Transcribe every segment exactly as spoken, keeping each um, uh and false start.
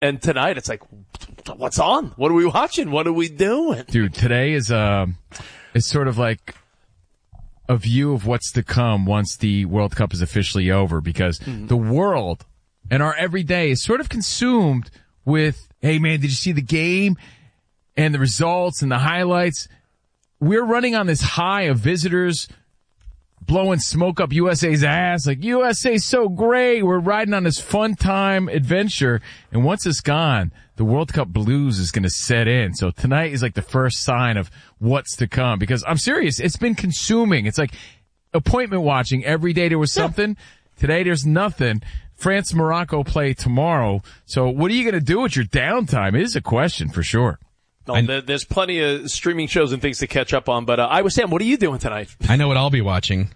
And tonight it's like, what's on? What are we watching? What are we doing? Dude, today is, um, is sort of like a view of what's to come once the World Cup is officially over, because mm-hmm. the world and our everyday is sort of consumed with, hey man, did you see the game and the results and the highlights? We're running on this high of visitors blowing smoke up U S A's ass. Like, U S A's so great. We're riding on this fun time adventure. And once it's gone, the World Cup blues is going to set in. So tonight is like the first sign of what's to come, because I'm serious. It's been consuming. It's like appointment watching. Every day there was something. Today there's nothing. France, Morocco play tomorrow. So what are you going to do with your downtime? It is a question for sure. No, I, there's plenty of streaming shows and things to catch up on, but uh, Iowa Sam, what are you doing tonight? I know what I'll be watching.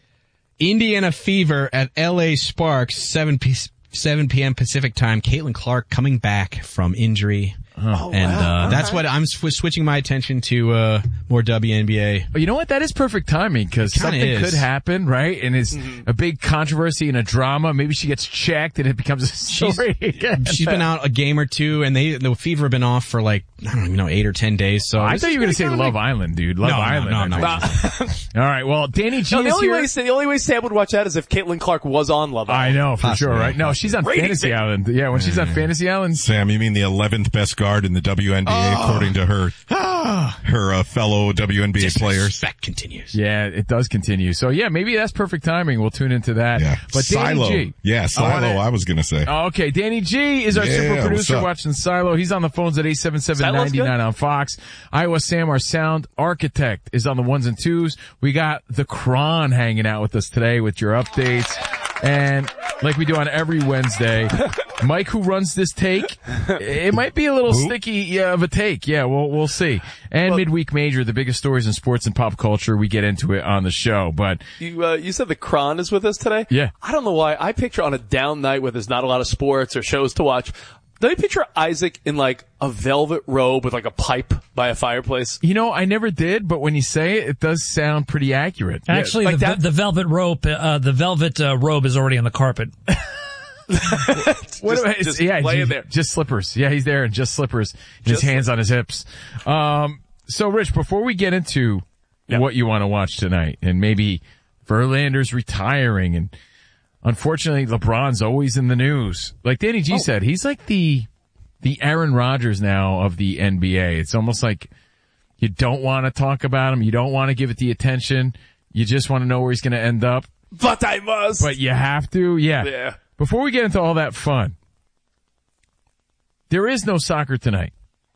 Indiana Fever at L A Sparks, seven p.m. Pacific time. Caitlin Clark coming back from injury. Oh, and wow. uh, that's right. what I'm sw- switching my attention to uh, more W N B A. But you know what? That is perfect timing, because something is. could happen, right? And it's mm-hmm. a big controversy and a drama. Maybe she gets checked and it becomes a story she's, again. She's been out a game or two, and they the Fever have been off for like, I don't even know, eight or ten days. So I thought you were going to say Love like, Island, dude. Love no, Island. No, no, no. no. All right. Well, Danny G no, the is only here. Way, the only way Sam would watch that is if Caitlin Clark was on Love Island. I know, for Possibly. sure, right? No, she's on Rating Fantasy thing. Island. Yeah, when she's on Fantasy Island. Sam, you mean the eleventh best guard in the W N B A, oh. according to her her uh, fellow W N B A players. Disrespect continues. Yeah, it does continue. So, yeah, maybe that's perfect timing. We'll tune into that. Yeah. But Danny Silo. G. Yeah, Silo, I, wanna, I was going to say. Oh, okay, Danny G is our yeah, super producer what's watching Silo. He's on the phones at eight seven seven, nine nine on Fox. Iowa Sam, our sound architect, is on the ones and twos. We got the Kron hanging out with us today with your updates. And like we do on every Wednesday, Mike, who runs this take, it might be a little Who? sticky uh, of a take. Yeah, we'll we'll see. And well, Midweek Major, the biggest stories in sports and pop culture. We get into it on the show. But you uh, you said the Kron is with us today? Yeah. I don't know why. I picture on a down night where there's not a lot of sports or shows to watch, do I picture Isaac in like a velvet robe with like a pipe by a fireplace? You know, I never did, but when you say it, it does sound pretty accurate. Actually, yeah, like the, that? the velvet rope, uh, the velvet uh, robe is already on the carpet. just, what about, just yeah, lay just, in there. Just slippers. Yeah, he's there in just slippers. And his Just hands on his hips. Um, so Rich, before we get into yeah. what you want to watch tonight, and maybe Verlander's retiring, and unfortunately LeBron's always in the news. Like Danny G oh. said, he's like the, the Aaron Rodgers now of the N B A. It's almost like you don't want to talk about him. You don't want to give it the attention. You just want to know where he's going to end up. But I must. But you have to. Yeah. Yeah. Before we get into all that fun, there is no soccer tonight.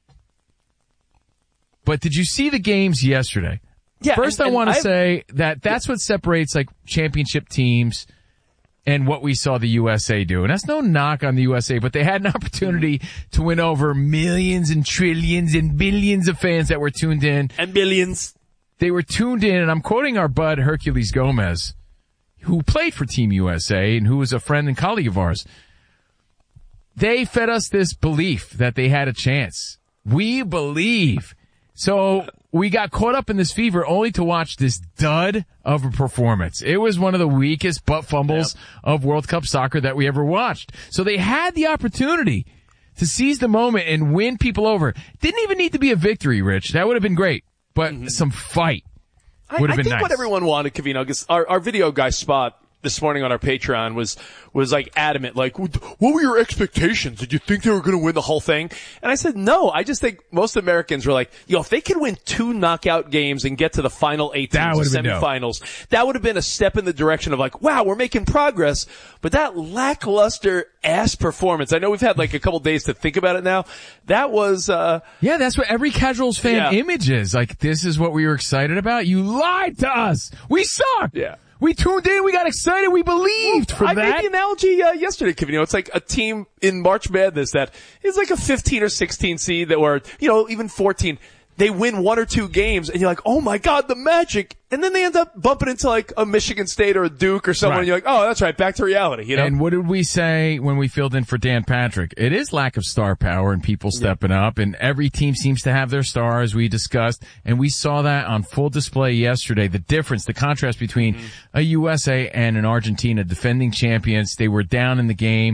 But did you see the games yesterday? Yeah. First, and, I want to I've, say that that's what separates like championship teams and what we saw the U S A do. And that's no knock on the U S A, but they had an opportunity to win over millions and trillions and billions of fans that were tuned in. And billions. They were tuned in, and I'm quoting our bud Herculez Gomez, who played for Team U S A and who was a friend and colleague of ours. They fed us this belief that they had a chance. We believe. So we got caught up in this fever only to watch this dud of a performance. It was one of the weakest butt fumbles yep. of World Cup soccer that we ever watched. So they had the opportunity to seize the moment and win people over. Didn't even need to be a victory, Rich. That would have been great. But mm-hmm. some fight would have I, I been think nice. what everyone wanted, Covino, because our, our video guy Spot this morning on our Patreon was was like adamant, like, what were your expectations? Did you think they were going to win the whole thing? And I said, no, I just think most Americans were like, yo, if they could win two knockout games and get to the final eight teams, the semifinals, dope. That would have been a step in the direction of like, wow, we're making progress. But that lackluster ass performance, I know we've had like a couple days to think about it now. That was, uh, yeah, that's what every Casuals fan yeah. image is. Like, this is what we were excited about. You lied to us. We suck. Yeah. We tuned in, we got excited, we believed for I that. I made the analogy uh, yesterday, Kevin. You know, it's like a team in March Madness that is like a fifteen or sixteen seed that were, you know, even fourteen. They win one or two games and you're like, oh my God, the magic. And then they end up bumping into like a Michigan State or a Duke or someone. Right. And you're like, oh, that's right. Back to reality, you know? And what did we say when we filled in for Dan Patrick? It is lack of star power and people stepping yeah. up, and every team seems to have their star, as we discussed. And we saw that on full display yesterday. The difference, the contrast between mm-hmm. a U S A and an Argentina, defending champions. They were down in the game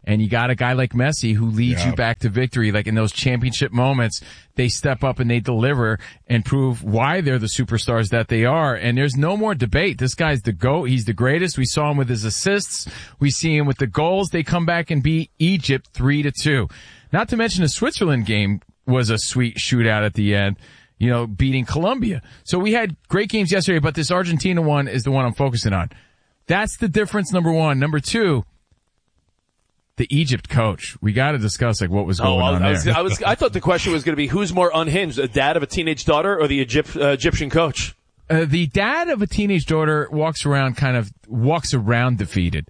And you got a guy like Messi who leads Yeah. you back to victory. Like in those championship moments, they step up and they deliver and prove why they're the superstars that they are. And there's no more debate. This guy's the GOAT. He's the greatest. We saw him with his assists. We see him with the goals. They come back and beat Egypt three to two. Not to mention the Switzerland game was a sweet shootout at the end, you know, beating Colombia. So we had great games yesterday, but this Argentina one is the one I'm focusing on. That's the difference, number one. Number two, the Egypt coach. We got to discuss like what was going Oh, I, on I there. was, I was, I thought the question was going to be who's more unhinged, a dad of a teenage daughter or the Egypt, uh, Egyptian coach? Uh, the dad of a teenage daughter walks around kind of walks around defeated.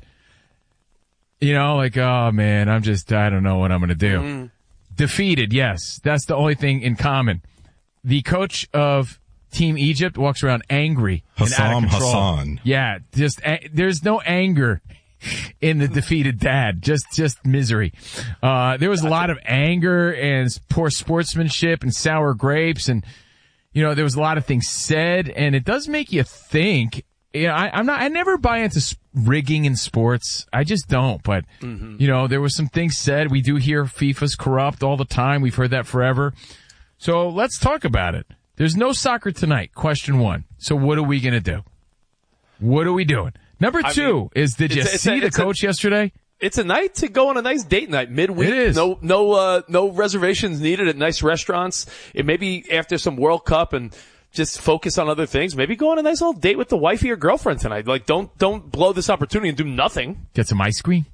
You know, like, oh man, I'm just, I don't know what I'm going to do. Mm. Defeated, yes. That's the only thing in common. The coach of Team Egypt walks around angry and out of Hassam control. Hassan. Yeah, just, a- there's no anger in the defeated dad. Just, just misery. Uh, there was a lot of anger and poor sportsmanship and sour grapes and, you know, there was a lot of things said and it does make you think. You know, I, I'm not, I never buy into sp- rigging in sports. I just don't, but, mm-hmm. you know, there was some things said. We do hear FIFA's corrupt all the time. We've heard that forever. So let's talk about it. There's no soccer tonight. Question one. So what are we going to do? What are we doing? Number I two mean, is, did you it's a- it's see a- the it's a- coach yesterday? It's a night to go on a nice date night, midweek. It is. No, no, uh, no reservations needed at nice restaurants. It may be after some World Cup and just focus on other things. Maybe go on a nice little date with the wifey or girlfriend tonight. Like, don't, don't blow this opportunity and do nothing. Get some ice cream?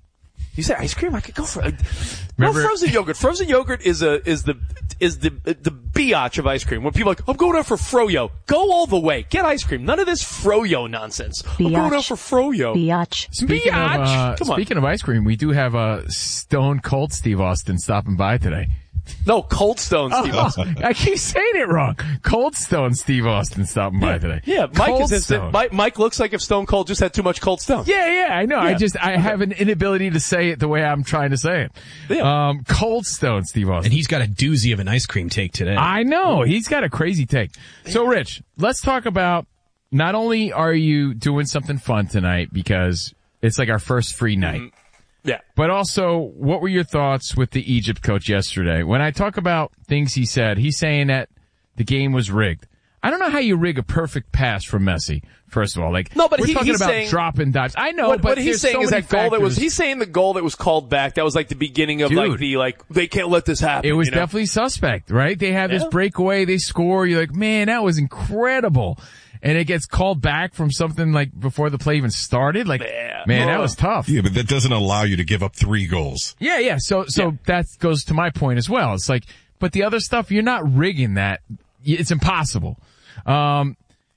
You say ice cream? I could go for it. Remember- No frozen yogurt. Frozen yogurt is a, is the, is the, the biatch of ice cream. When people are like, I'm going out for froyo. Go all the way. Get ice cream. None of this froyo nonsense. I'm going out for froyo. Biatch. Speaking of, uh, Come on. speaking of ice cream, we do have a Stone Cold Steve Austin stopping by today. No, Cold Stone, Steve Austin. I keep saying it wrong. Cold Stone Steve Austin stopping by today. Yeah, Mike Cold is instant. Stone. Mike, Mike looks like if Stone Cold just had too much Cold Stone. Yeah, yeah, I know. I Yeah. just, I have an inability to say it the way I'm trying to say it. Yeah. Um, Cold Stone Steve Austin. And he's got a doozy of an ice cream take today. I know. He's got a crazy take. So, Rich, let's talk about not only are you doing something fun tonight because it's like our first free night, Mm-hmm. Yeah. but also what were your thoughts with the Egypt coach yesterday? When I talk about things he said, he's saying that the game was rigged. I don't know how you rig a perfect pass from Messi, first of all. Like, No, but we're he- talking he's about saying- dropping dives. I know, What, but what he's there's saying so is many that goal that was, factors. he's saying the goal that was called back, that was like the beginning of Dude. like the, like, they can't let this happen. It was you know? definitely suspect, right? They have this Yeah. breakaway, they score, you're like, man, that was incredible. And it gets called back from something like before the play even started. Like, Yeah. man, that Oh. was tough. Yeah, but that doesn't allow you to give up three goals. Yeah, yeah. So, so Yeah. that goes to my point as well. It's like, but the other stuff, you're not rigging that. It's impossible. Um,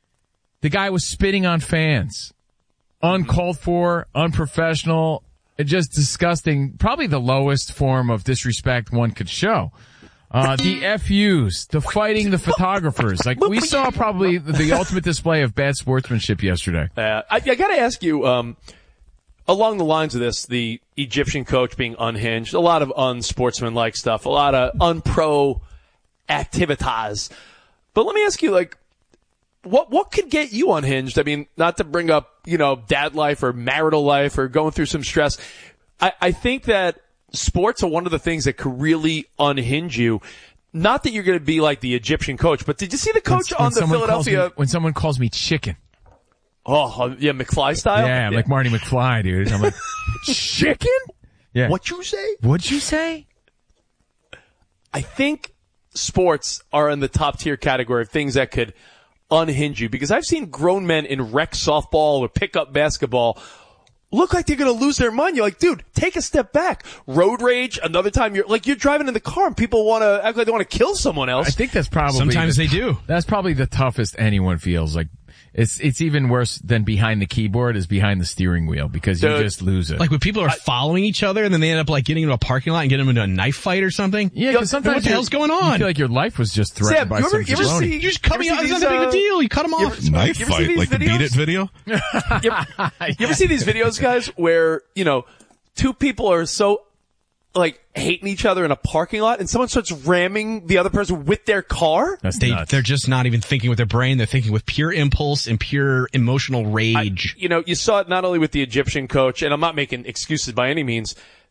the guy was spitting on fans. Uncalled for, unprofessional, and just disgusting. Probably the lowest form of disrespect one could show. Uh, the F Us, the fighting the photographers. Like, we saw probably the ultimate display of bad sportsmanship yesterday. Uh, I, I gotta ask you, um, along the lines of this, the Egyptian coach being unhinged, a lot of unsportsmanlike stuff, a lot of unpro activitas. But let me ask you, like, what, what could get you unhinged? I mean, not to bring up, you know, dad life or marital life or going through some stress. I, I think that sports are one of the things that could really unhinge you. Not that you're going to be like the Egyptian coach, but did you see the coach When on the someone calls Philadelphia? me- when someone calls me chicken. Oh, yeah, McFly style? Yeah, I'm like Marty McFly, dude. I'm like, chicken? Yeah. What you say? What'd you say? I think sports are in the top tier category of things that could unhinge you, because I've seen grown men in rec softball or pickup basketball look like they're going to lose their mind. You're like, dude, take a step back. Road rage. Another time you're like, you're driving in the car and people want to act like they want to kill someone else. I think that's probably Sometimes the- they do. That's probably the toughest anyone feels. Like, it's it's even worse than behind the keyboard is behind the steering wheel, because you Dude. just lose it. Like when people are following each other and then they end up like getting into a parking lot and getting into a knife fight or something. yeah, because sometimes what the you- hell's going You on? feel like your life was just threatened Sam, by you ever- some you ever jabroni. see- You're just coming You out. ever It's see not that big these, of a uh, deal. You cut them you off. ever- Knife You ever see fight, these like the Beat It videos? video? you, ever, you ever see these videos, guys, where, you know, two people are so, like, hating each other in a parking lot and someone starts ramming the other person with their car? That's They, nuts. they're just not even thinking with their brain. They're thinking with pure impulse and pure emotional rage. You know, you saw it not only with the Egyptian coach, and I'm not making excuses by any means.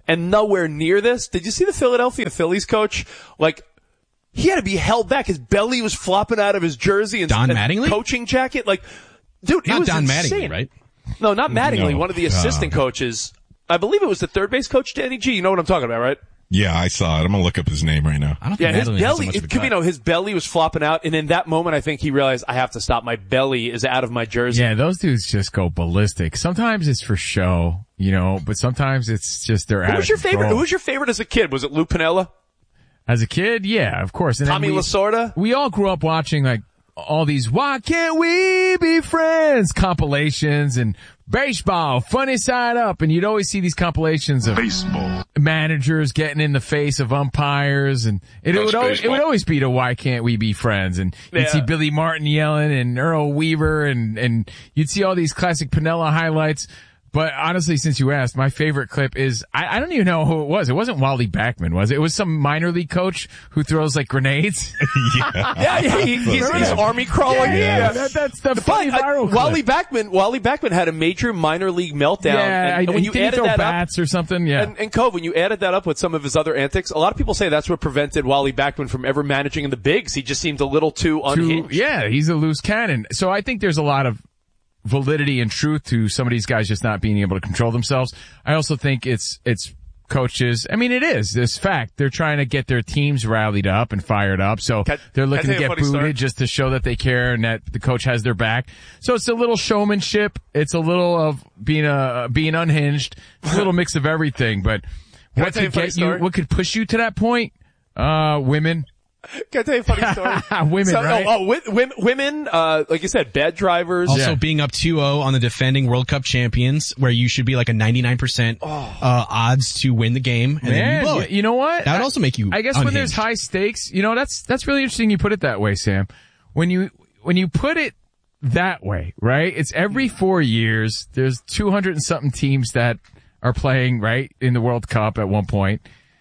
and nowhere near this. Did you see the Philadelphia Phillies coach? Like, he had to be held back. His belly was flopping out of his jersey and, Don and Mattingly? coaching jacket. Like, dude, Not it was Don insane. Mattingly, right? No, not Mattingly. No. One of the assistant coaches. I believe it was the third base coach, Danny G. You know what I'm talking about, right? Yeah, I saw it. I'm gonna look up his name right now. I don't Yeah, think his Mattingly has so belly, much of a it, gut. you know, his belly was flopping out, and in that moment, I think he realized, I have to stop. My belly is out of my jersey. Yeah, those dudes just go ballistic. Sometimes it's for show, you know, but sometimes it's just they're Who out was of your favorite? control. Who was your favorite as a kid? Was it Lou Piniella? As a kid, yeah, of course. And then Tommy we, Lasorda? We all grew up watching like all these "Why Can't We Be Friends" compilations and baseball, funny side up, and you'd always see these compilations of Baseball. managers getting in the face of umpires, and it, it That's would always, it baseball. would always be to "Why Can't We Be Friends?" And you'd Yeah. see Billy Martin yelling and Earl Weaver, and and you'd see all these classic Pinella highlights. But honestly, since you asked, my favorite clip is, I, I don't even know who it was. It wasn't Wally Backman, was it? It was some minor league coach who throws like grenades. yeah. Yeah, yeah, he, he's, he's army crawling. yeah, Yeah, that, that's the funny But, uh, viral clip. Wally Backman, Wally Backman had a major minor league meltdown. yeah, and, I, and when you did he added throw that up, bats or something? Yeah. and, and Cove, when you added that up with some of his other antics, a lot of people say that's what prevented Wally Backman from ever managing in the bigs. He just seemed a little too to, unhinged. yeah, he's a loose cannon. So I think there's a lot of validity and truth to some of these guys just not being able to control themselves. I also think it's, it's coaches. I mean, it is this fact. They're trying to get their teams rallied up and fired up. So Can- they're can I looking tell to you a get funny booted story? just to show that they care and that the coach has their back. So it's a little showmanship. It's a little of being a, being unhinged. It's a little mix of everything, but I what tell you a could funny get you, story? what could push you to that point? Uh, women. Can I tell you a funny story? Women, so, right? Oh, oh wi- women, women, uh, like you said, bad drivers. Also Yeah. being up two oh on the defending World Cup champions, where you should be like a ninety-nine percent uh, odds to win the game, and then Man, you blow you, it. you know what? That would also make you I guess when there's unhinged. high stakes, you know, that's, that's really interesting you put it that way, Sam. When you, when you put it that way, right? It's every four years, there's two hundred and something teams that are playing, right, in the World Cup at one point.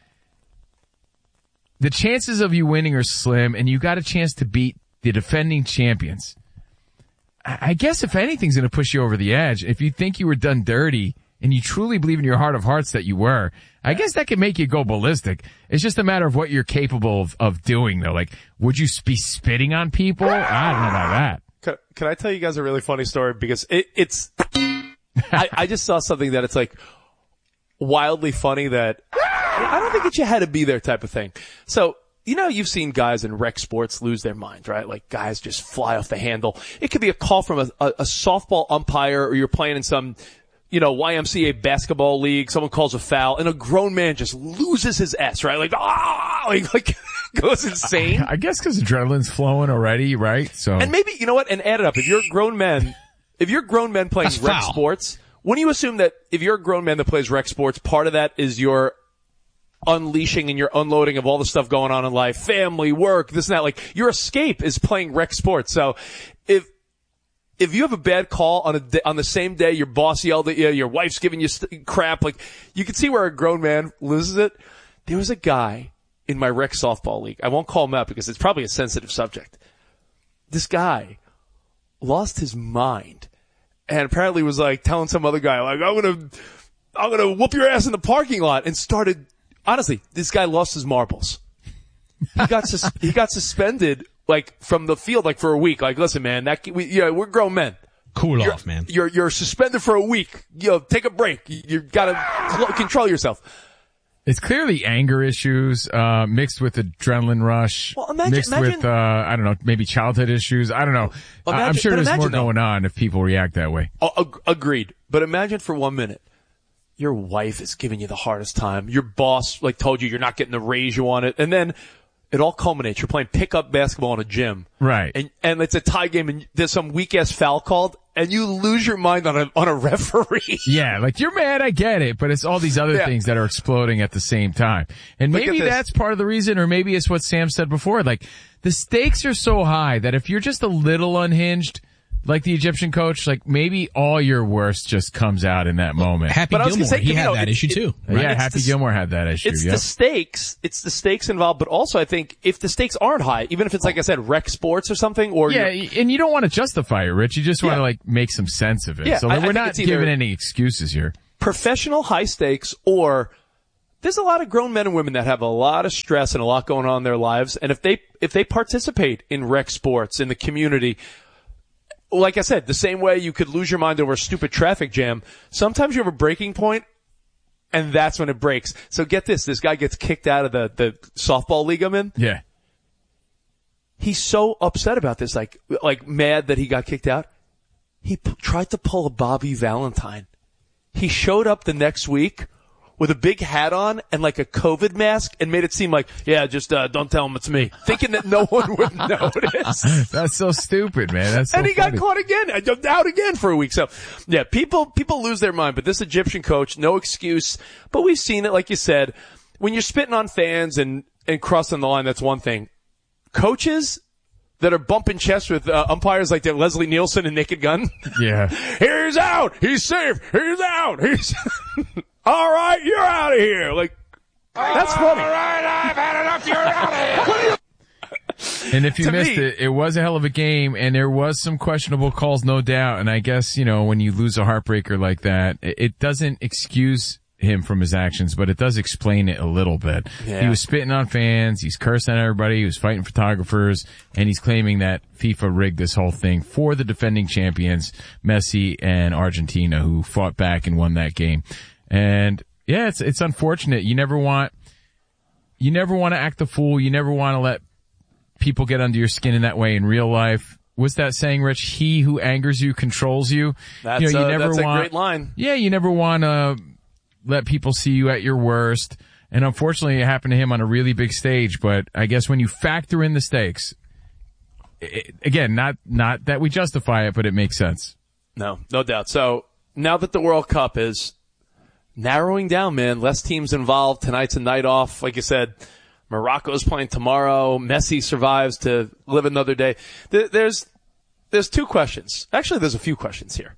The chances of you winning are slim, and you got a chance to beat the defending champions. I I guess if anything's going to push you over the edge, if you think you were done dirty and you truly believe in your heart of hearts that you were, I guess that can make you go ballistic. It's just a matter of what you're capable of, of doing, though. Like, would you be spitting on people? I don't know about that. Can, can I tell you guys a really funny story? Because it, it's, I, I just saw something that it's like wildly funny that I don't think that you had to be there type of thing. So, you know, you've seen guys in rec sports lose their minds, right? Like guys just fly off the handle. It could be a call from a, a, a softball umpire, or you're playing in some, you know, Y M C A basketball league. Someone calls a foul and a grown man just loses his S, right? Like, ah, like, like goes insane. I guess because adrenaline's flowing already, right? So, And maybe, you know what? And add it up. If you're grown men, if you're grown men playing That's rec foul. sports, wouldn't you assume that if you're a grown man that plays rec sports, part of that is your unleashing and your unloading of all the stuff going on in life, family, work, this and that. Like your escape is playing rec sports. So if, if you have a bad call on a day, on the same day your boss yelled at you, your wife's giving you st- crap, like you can see where a grown man loses it. There was a guy in my rec softball league. I won't call him out because it's probably a sensitive subject. This guy lost his mind and apparently was like telling some other guy, like, I'm gonna, I'm gonna whoop your ass in the parking lot, and started, honestly, this guy lost his marbles. He got sus- he got suspended, like, from the field, like, for a week. Like, listen, man, that, we, yeah, we're grown men. Cool You're, off, man. You're, you're suspended for a week. You know, take a break. You, you gotta cl- control yourself. it's clearly anger issues, uh, mixed with adrenaline rush, Well, imagine- mixed imagine- with, uh, I don't know, maybe childhood issues. I don't know. I- I'm Imagine- sure but there's more imagine though- going on if people react that way. Oh, ag- agreed. But imagine for one minute, your wife is giving you the hardest time. Your boss, like, told you you're not getting the raise you wanted. And then it all culminates. You're playing pickup basketball in a gym. Right. And, and it's a tie game and there's some weak ass foul called and you lose your mind on a, on a referee. Yeah, like you're mad, I get it, but it's all these other Yeah. things that are exploding at the same time. And Look maybe at this. that's part of the reason, or maybe it's what Sam said before, like the stakes are so high that if you're just a little unhinged, like the Egyptian coach, like maybe all your worst just comes out in that moment. Happy But I was Gilmore, gonna say, he you had know, that it- issue it- too. Yeah, It's Happy the- Gilmore had that issue. It's Yep. the stakes. It's the stakes involved, but also I think if the stakes aren't high, even if it's like I said, rec sports or something, or Yeah, you're- and you don't want to justify it, Rich. You just want Yeah. to like make some sense of it. Yeah, so I- I we're think not it's either- giving any excuses here. professional high stakes or there's a lot of grown men and women that have a lot of stress and a lot going on in their lives. And if they, if they participate in rec sports in the community, like I said, the same way you could lose your mind over a stupid traffic jam, sometimes you have a breaking point and that's when it breaks. So get this, this guy gets kicked out of the, the softball league I'm in. Yeah. He's so upset about this, like, like mad that he got kicked out. He p- tried to pull a Bobby Valentine. He showed up the next week with a big hat on and like a COVID mask and made it seem like, yeah, just, uh, don't tell him it's me. Thinking that no one would notice. That's so stupid, man. That's so and he funny. got caught again, out again for a week. So, yeah, people, people lose their mind, but this Egyptian coach, no excuse. But we've seen it, like you said, when you're spitting on fans and, and crossing the line, that's one thing. Coaches that are bumping chests with uh, umpires like that, Leslie Nielsen and Naked Gun. Yeah. He's out. He's safe. He's out. He's all right. You're out of here. Like, that's funny. All right, I've had enough. You're out of here. And if you To missed me- it, it was a hell of a game, and there was some questionable calls, no doubt. And I guess, you know, when you lose a heartbreaker like that, it it doesn't excuse him from his actions, but it does explain it a little bit. Yeah. He was spitting on fans, he's cursing at everybody, he was fighting photographers, and he's claiming that FIFA rigged this whole thing for the defending champions, Messi and Argentina, who fought back and won that game. And yeah, it's it's unfortunate. You never want you never want to act the fool. You never want to let people get under your skin in that way in real life. What's that saying, Rich? He who angers you controls you. That's, you know, you uh, never that's want, a great line. Yeah, you never want to let people see you at your worst. And unfortunately, it happened to him on a really big stage. But I guess when you factor in the stakes, it, again, not not that we justify it, but it makes sense. No, no doubt. So now that the World Cup is narrowing down, man, less teams involved. Tonight's a night off. Like you said, Morocco's playing tomorrow. Messi survives to live another day. There, there's there's two questions. Actually, there's a few questions here.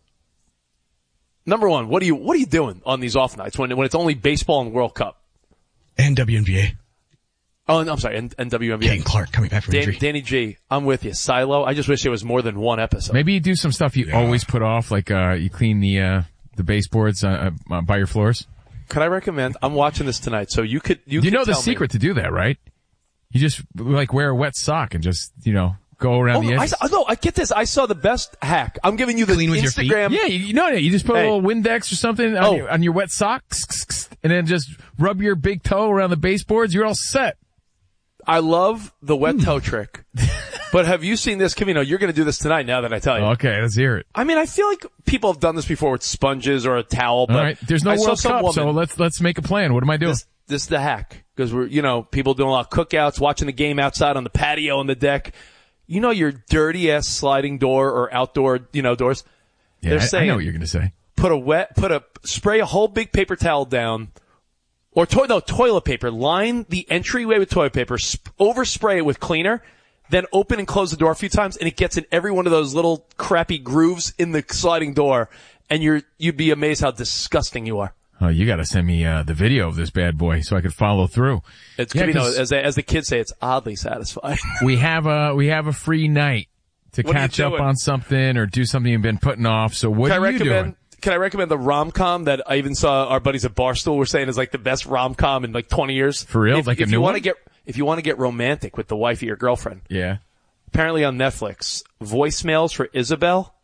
Number one, what are you what are you doing on these off nights when when it's only baseball and World Cup? And W N B A. Oh, and, I'm sorry, and, and W N B A. Caden Clark coming back from Dan, injury. Danny G, I'm with you. Silo. I just wish there was more than one episode. Maybe you do some stuff you always put off, like uh you clean the uh the baseboards uh, uh, by your floors. Could I recommend? I'm watching this tonight, so you could you. You could know the tell me- secret to do that, right? You just like wear a wet sock and just you know go around Oh, the I, edges. saw, no, I get this. I saw the best hack. I'm giving you the Clean with your feet? Instagram. Yeah, you, you know, you just put Hey. a little Windex or something on, Oh. your, on your wet socks, and then just rub your big toe around the baseboards. You're all set. I love the wet Hmm. toe trick. But have you seen this, Camino? You're going to do this tonight now that I tell you. Okay, let's hear it. I mean, I feel like people have done this before with sponges or a towel, but All right, there's no I saw World some Cup, woman, so let's let's make a plan. What am I doing? this, this is the hack. Because we're, you know, people doing a lot of cookouts, watching the game outside on the patio on the deck. You know your dirty ass sliding door or outdoor, you know, doors? yeah, they're I, I saying- know what you're going to say. Put a wet, put a, spray a whole big paper towel down, or to, no, toilet paper. Line the entryway with toilet paper, sp- overspray it with cleaner, then open and close the door a few times, and it gets in every one of those little crappy grooves in the sliding door, and you're, you'd be amazed how disgusting you are. Oh, you got to send me uh, the video of this bad boy so I could follow through. It's, Yeah, you know, 'cause- as, they- as the kids say, it's oddly satisfying. We have a we have a free night to What are you catch up doing? on something or do something you've been putting off. So what Can I are you recommend, doing? can I recommend the rom-com that I even saw our buddies at Barstool were saying is like the best rom-com in like twenty years? For real? If, Like a if new you one? want to get, if you want to get romantic with the wife of your girlfriend. Yeah. Apparently on Netflix, voicemails for Isabel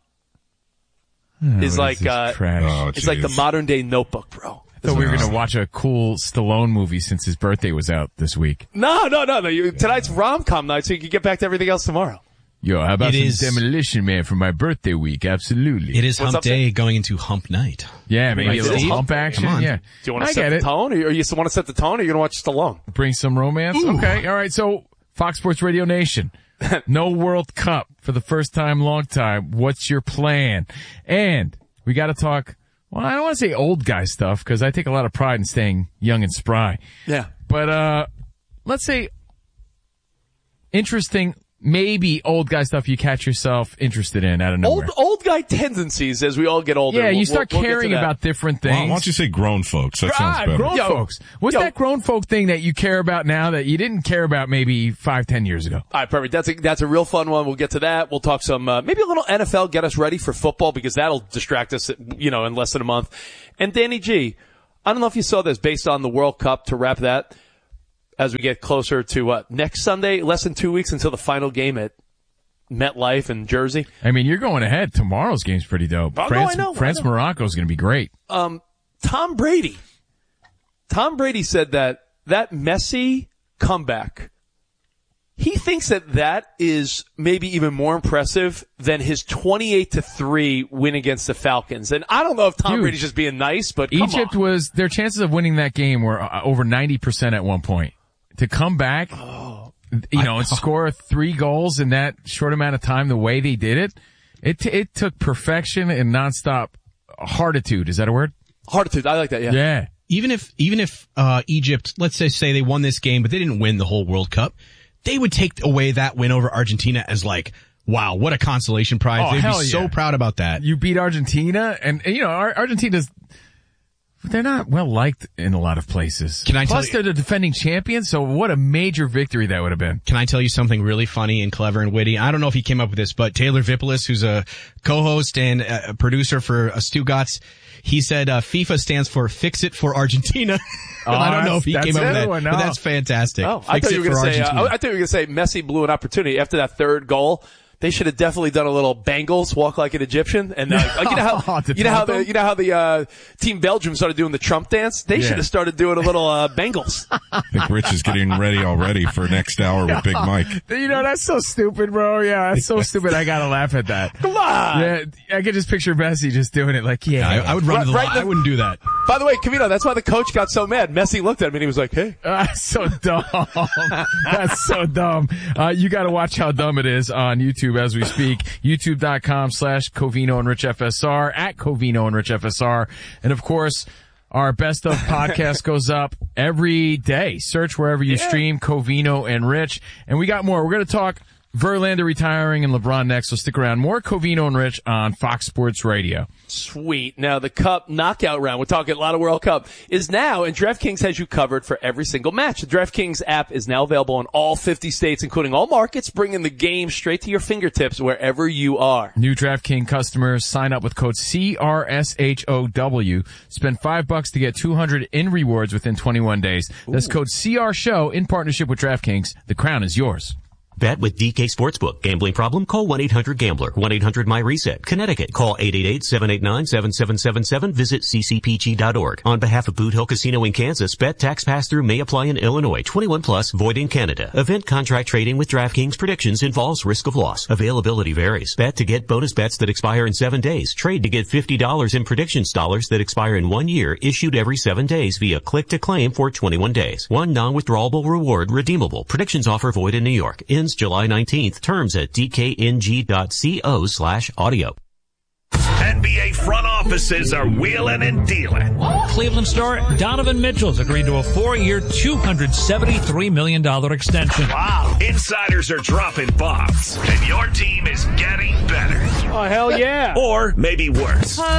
is What like, this uh, trash. Oh, it's like the jeez. modern day Notebook, bro. So we were going to watch a cool Stallone movie since his birthday was out this week. No, no, no, no. You, tonight's rom-com night, so you can get back to everything else tomorrow. Yo, how about It some is- Demolition Man for my birthday week? Absolutely. It is What's hump up, Sam? day going into hump night. Yeah, maybe Right, a little Steve? hump action. Come on. Yeah. Do you want I to set get the it. tone, or you, or you want to set the tone, or you going to watch Stallone? Bring some romance. Okay. All right. So Fox Sports Radio Nation. No World Cup for the first time, long time. What's your plan? And we got to talk. Well, I don't want to say old guy stuff because I take a lot of pride in staying young and spry. Yeah. But, uh, let's say interesting, maybe old guy stuff you catch yourself interested in out of nowhere. Old, old guy tendencies as we all get older. yeah, We'll- you start we'll- we'll get to caring that. about different Why, things. why don't you say grown folks? That sounds Ah, better. grown Yo, folks. What's yo. that grown folk thing that you care about now that you didn't care about maybe five, ten years ago? All right, perfect. That's a, that's a real fun one. We'll get to that. We'll talk some, uh, maybe a little N F L, get us ready for football because that'll distract us, you know, in less than a month. And Danny G, I don't know if you saw this based on the World Cup to wrap that as we get closer to what, next Sunday, less than two weeks until the final game at MetLife in Jersey. I mean, you're going ahead. Tomorrow's game's pretty dope. Oh, France, no, I know, France I know. Morocco is going to be great. Um, Tom Brady. Tom Brady said that that Messi comeback, he thinks that that is maybe even more impressive than his twenty-eight to three win against the Falcons. And I don't know if Tom Dude, Brady's just being nice, but come Egypt on. was, their chances of winning that game were uh, over ninety percent at one point. To come back, Oh. you know, and score three goals in that short amount of time the way they did it, it, t- it took perfection and nonstop heartitude. Is that a word? Heartitude. I like that, yeah. Yeah. Even if, even if, uh, Egypt, let's say, say they won this game, but they didn't win the whole World Cup, they would take away that win over Argentina as like, wow, what a consolation prize. Oh, They'd be hell so yeah. proud about that. You beat Argentina, and, and you know, Ar- Argentina's, they're not well liked in a lot of places. Can I tell Plus, you- they're the defending champions, so what a major victory that would have been. Can I tell you something really funny and clever and witty? I don't know if he came up with this, but Taylor Vipolis, who's a co-host and a producer for uh, Stu Gotts, he said uh, FIFA stands for Fix It for Argentina. Oh, I don't know if he that's- came up with that's that, one, but no. that's fantastic. Oh, I Fix thought you it were for going to say, uh, Argentina. I thought you were going to say Messi blew an opportunity after that third goal. They should have definitely done a little Bengals walk like an Egyptian, and uh, like, you know how To you know how taunt the them? you know how the uh, team Belgium started doing the Trump dance. They Yeah. should have started doing a little uh, Bengals. I think Rich is getting ready already for next hour with Big Mike. You know, that's so stupid, bro. Yeah, that's so stupid. I gotta laugh at that. Come on. Yeah, I could just picture Messi just doing it like, yeah. I, I would run Right- to the right line. the- I wouldn't do that. By the way, Camino, that's why the coach got so mad. Messi looked at him and he was like, "Hey." Uh, That's so dumb. That's so dumb. Uh, you gotta watch how dumb it is on YouTube as we speak. YouTube.com slash Covino and Rich F S R, at Covino and Rich F S R. And of course, our best of podcast goes up every day. Search wherever you stream Covino and Rich. And we got more. We're gonna talk Verlander retiring and LeBron next, so stick around. More Covino and Rich on Fox Sports Radio. Sweet. Now, the Cup knockout round, we're talking a lot of World Cup, is now, and DraftKings has you covered for every single match. The DraftKings app is now available in all fifty states, including all markets, bringing the game straight to your fingertips wherever you are. New DraftKings customers sign up with code C R S H O W. Spend five bucks to get two hundred in rewards within twenty-one days. That's code C R SHOW in partnership with DraftKings. The crown is yours. Bet with D K Sportsbook. Gambling problem? Call one eight hundred gambler. one eight hundred my reset. Connecticut. Call eight eight eight, seven eight nine, seven seven seven seven. Visit c c p g dot org. On behalf of Boot Hill Casino in Kansas, bet tax pass-through may apply in Illinois. twenty-one plus, void in Canada. Event contract trading with DraftKings predictions involves risk of loss. Availability varies. Bet to get bonus bets that expire in seven days. Trade to get fifty dollars in predictions dollars that expire in one year, issued every seven days via click to claim for twenty-one days. One non-withdrawable reward redeemable. Predictions offer void in New York. Ends July nineteenth. Terms at d k n g dot co slash audio. N B A front offices are wheeling and dealing. Cleveland star Donovan Mitchell's agreed to a four-year, two hundred seventy-three million dollars extension. Wow. Insiders are dropping bombs, and your team is getting better. Oh, hell yeah. Or maybe worse. We've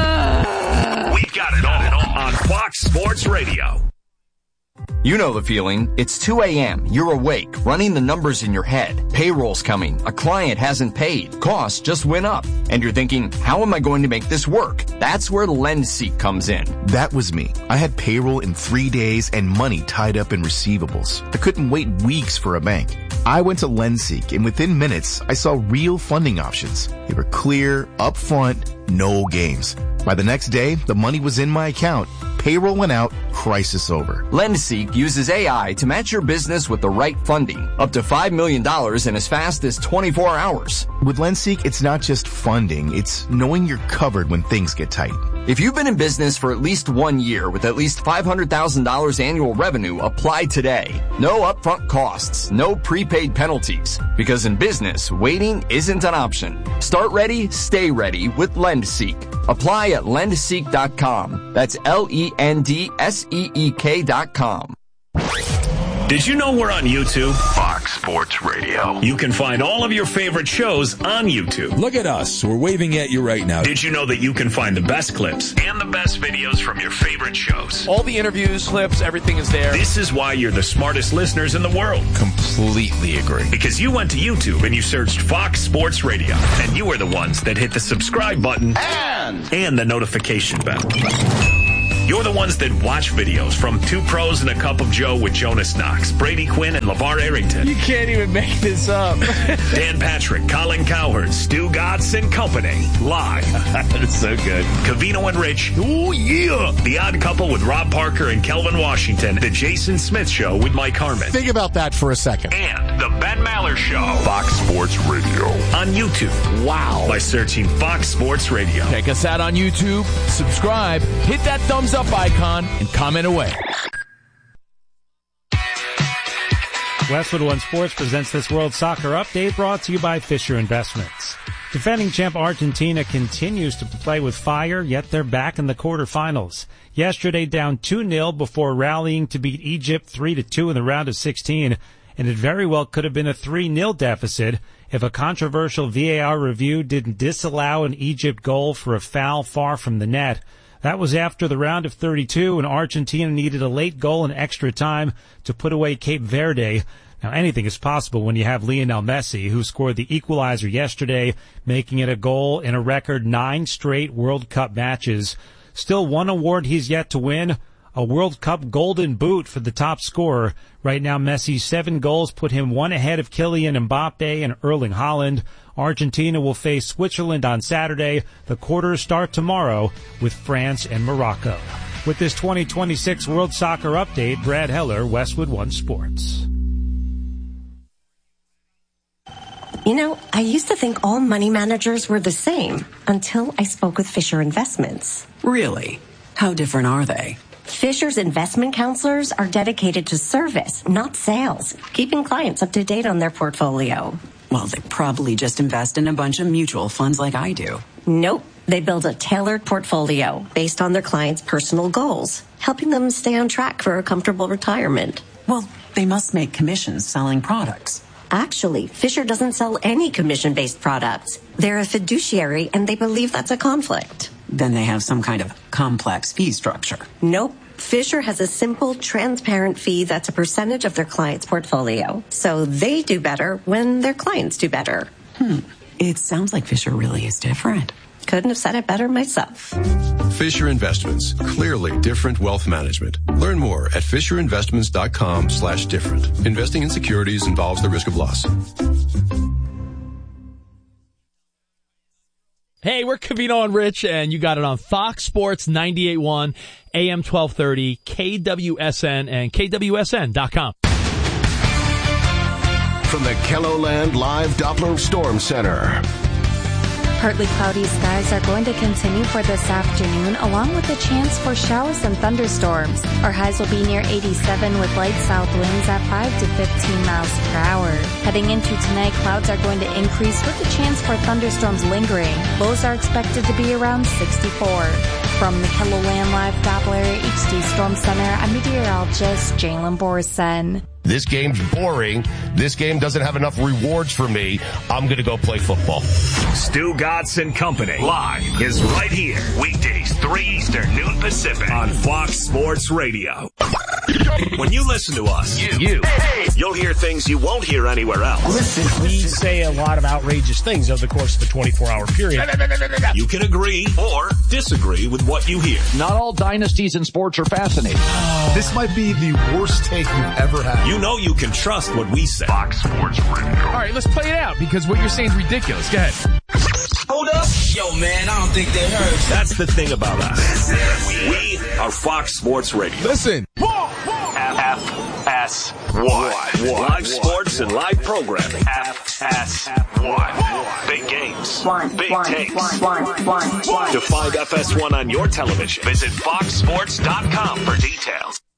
got it all on Fox Sports Radio. You know the feeling. It's two a.m. You're awake, running the numbers in your head. Payroll's coming. A client hasn't paid. Costs just went up. And you're thinking, how am I going to make this work? That's where LendSeek comes in. That was me. I had payroll in three days and money tied up in receivables. I couldn't wait weeks for a bank. I went to LendSeek, and within minutes, I saw real funding options. They were clear, upfront, no games. By the next day, the money was in my account. Payroll went out, crisis over. LendSeek uses A I to match your business with the right funding. Up to five million dollars in as fast as twenty-four hours. With LendSeek, it's not just funding, it's knowing you're covered when things get tight. If you've been in business for at least one year with at least five hundred thousand dollars annual revenue, apply today. No upfront costs, no prepaid penalties. Because in business, waiting isn't an option. Start ready, stay ready with LendSeek. Apply at lend seek dot com. That's L E N D S E E K dot com. Did you know we're on YouTube? Fox Sports Radio. You can find all of your favorite shows on YouTube. Look at us. We're waving at you right now. Did you know that you can find the best clips and the best videos from your favorite shows? All the interviews, clips, everything is there. This is why you're the smartest listeners in the world. Completely agree. Because you went to YouTube and you searched Fox Sports Radio. And you are the ones that hit the subscribe button and, and the notification bell. You're the ones that watch videos from Two Pros and a Cup of Joe with Jonas Knox, Brady Quinn, and LeVar Arrington. You can't even make this up. Dan Patrick, Colin Cowherd, Stu Gatz and Company. Live. That is so good. Covino and Rich. Oh, yeah. The Odd Couple with Rob Parker and Kelvin Washington. The Jason Smith Show with Mike Harmon. Think about that for a second. And the Ben Maller Show. Fox Sports Radio. On YouTube. Wow. By searching Fox Sports Radio. Check us out on YouTube, subscribe, hit that thumbs up icon, and comment away. Westwood One Sports presents this World Soccer Update brought to you by Fisher Investments. Defending champ Argentina continues to play with fire, yet they're back in the quarterfinals. Yesterday down two nil before rallying to beat Egypt three to two in the round of sixteen, and it very well could have been a three nil deficit if a controversial V A R review didn't disallow an Egypt goal for a foul far from the net. That was after the round of thirty-two, and Argentina needed a late goal in extra time to put away Cape Verde. Now, anything is possible when you have Lionel Messi, who scored the equalizer yesterday, making it a goal in a record nine straight World Cup matches. Still, one award he's yet to win, a World Cup Golden Boot for the top scorer. Right now, Messi's seven goals put him one ahead of Kylian Mbappe and Erling Haaland. Argentina will face Switzerland on Saturday. The quarters start tomorrow with France and Morocco. With this twenty twenty-six World Soccer Update, Brad Heller, Westwood One Sports. You know, I used to think all money managers were the same until I spoke with Fisher Investments. Really? How different are they? Fisher's investment counselors are dedicated to service, not sales, keeping clients up to date on their portfolio. Well, they probably just invest in a bunch of mutual funds like I do. Nope. They build a tailored portfolio based on their clients' personal goals, helping them stay on track for a comfortable retirement. Well, they must make commissions selling products. Actually, Fisher doesn't sell any commission-based products. They're a fiduciary, and they believe that's a conflict. Then they have some kind of complex fee structure. Nope. Fisher has a simple, transparent fee that's a percentage of their client's portfolio. So they do better when their clients do better. Hmm. It sounds like Fisher really is different. Couldn't have said it better myself. Fisher Investments. Clearly different wealth management. Learn more at fisherinvestments.com slash different. Investing in securities involves the risk of loss. Hey, we're Covino and Rich, and you got it on Fox Sports ninety-eight point one, A M twelve thirty, K W S N, and K W S N dot com. From the Kelloland Live Doppler Storm Center. Partly cloudy skies are going to continue for this afternoon, along with a chance for showers and thunderstorms. Our highs will be near eighty-seven with light south winds at five to fifteen miles per hour. Heading into tonight, clouds are going to increase with a chance for thunderstorms lingering. Lows are expected to be around sixty-four. From the Kelloland Live Doppler H D Storm Center, I'm meteorologist Jalen Borson. This game's boring. This game doesn't have enough rewards for me. I'm going to go play football. Stu Gatz and Company live is right here. Weekdays, three Eastern, noon Pacific on Fox Sports Radio. When you listen to us, you, you you'll hear things you won't hear anywhere else. Listen, we say a lot of outrageous things over the course of a twenty-four hour period. You can agree or disagree with what you hear. Not all dynasties in sports are fascinating. This might be the worst take you've ever had. You know you can trust what we say. Fox Sports Radio. All right, let's play it out because what you're saying is ridiculous. Go ahead. Hold up. Yo, man, I don't think they heard. That's the thing about us. We are Fox Sports Radio. Listen. F S one. Live sports and live programming. F S one. Big games. Big takes. To find F S one on your television, visit fox sports dot com for details.